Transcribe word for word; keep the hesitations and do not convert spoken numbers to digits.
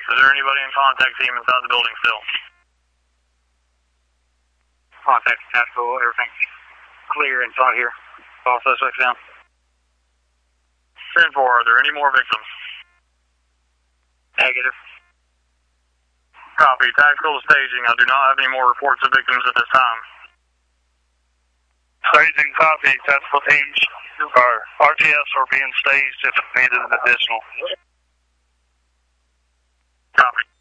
Is there anybody in contact team inside the building still? Contact tactical, everything's clear inside here. All suspects down. ten four, are there any more victims? Negative. Copy. Tactical to staging. I do not have any more reports of victims at this time. Staging copy. Tactical teams or R T S are being staged if needed additional. Copy.